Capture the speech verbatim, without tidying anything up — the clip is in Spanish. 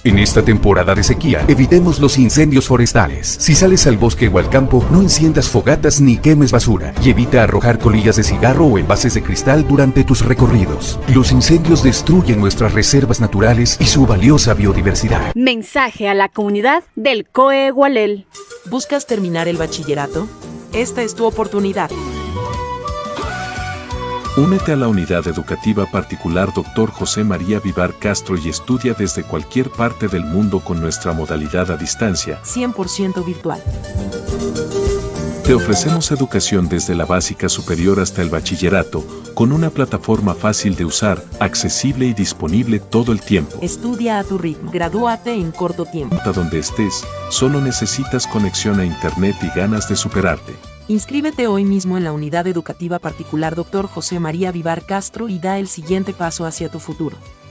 En esta temporada de sequía, evitemos los incendios forestales. Si sales al bosque o al campo, no enciendas fogatas ni quemes basura y evita arrojar colillas de cigarro o envases de cristal durante tus recorridos. Los incendios destruyen nuestras reservas naturales y su valiosa biodiversidad. Mensaje a la comunidad del C O E Gualel. ¿Buscas terminar el bachillerato? Esta es tu oportunidad. Únete a la unidad educativa particular doctor José María Vivar Castro y estudia desde cualquier parte del mundo con nuestra modalidad a distancia, cien por ciento virtual. Te ofrecemos educación desde la básica superior hasta el bachillerato, con una plataforma fácil de usar, accesible y disponible todo el tiempo. Estudia a tu ritmo. Gradúate en corto tiempo. A donde estés, solo necesitas conexión a internet y ganas de superarte. Inscríbete hoy mismo en la unidad educativa particular doctor José María Vivar Castro y da el siguiente paso hacia tu futuro.